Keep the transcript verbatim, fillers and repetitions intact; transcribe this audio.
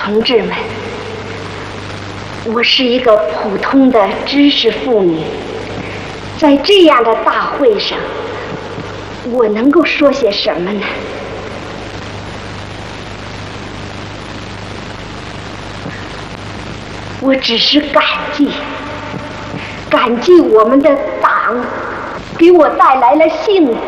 同志们，我是一个普通的知识妇女，在这样的大会上，我能够说些什么呢？我只是感激，感激我们的党给我带来了幸福。